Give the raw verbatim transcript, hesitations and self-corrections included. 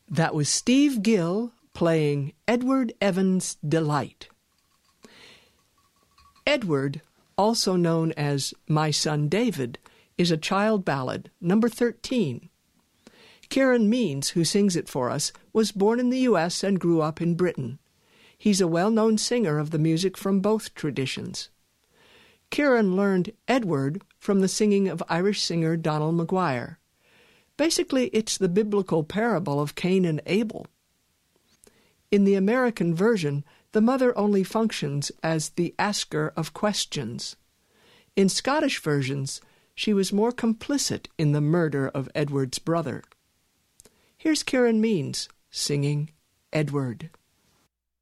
That was Steve Gill playing Edward Evans' Delight. Edward, also known as My Son David, is a child ballad, number thirteen. Kieran Means, who sings it for us, was born in the U S and grew up in Britain. He's a well-known singer of the music from both traditions. Kieran learned Edward from the singing of Irish singer Donald Maguire. Basically, it's the biblical parable of Cain and Abel. In the American version, the mother only functions as the asker of questions. In Scottish versions, she was more complicit in the murder of Edward's brother. Here's Kieran Means singing Edward.